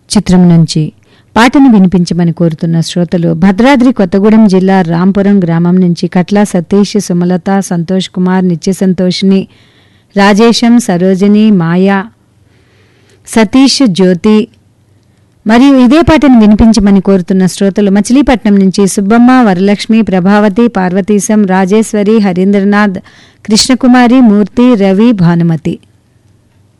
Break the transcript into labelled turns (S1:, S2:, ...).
S1: చిత్రం నుంచి పాటను వినిపించమని కోరుతున్న శ్రోతలు భద్రాద్రి కొత్తగూడెం జిల్లా రాంపురం గ్రామం నుంచి కట్ల సతీష్, సుమలత, సంతోష్ కుమార్, నిత్య సంతోషిని, రాజేశం, సరోజిని, మాయా, సతీష్, జ్యోతి మరియు ఇదే పాటను వినిపించమని కోరుతున్న శ్రోతలు మచిలీపట్నం నుంచి సుబ్బమ్మ, వరలక్ష్మి, ప్రభావతి, పార్వతీశం, రాజేశ్వరి, హరీంద్రనాథ్, కృష్ణకుమారి, మూర్తి, రవి, భానుమతి.